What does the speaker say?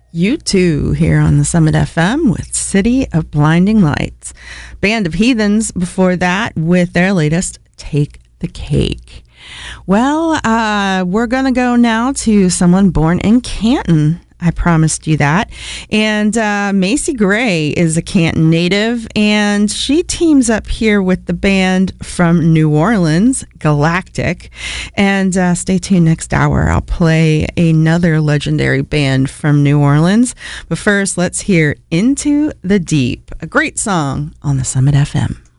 You too, here on the Summit FM with City of Blinding Lights. Band of Heathens before that with their latest Take the Cake. Well, we're going to go now to someone born in Canton. I promised you that. And Macy Gray is a Canton native, and she teams up here with the band from New Orleans, Galactic. And stay tuned next hour. I'll play another legendary band from New Orleans. But first, let's hear Into the Deep, a great song on the Summit FM.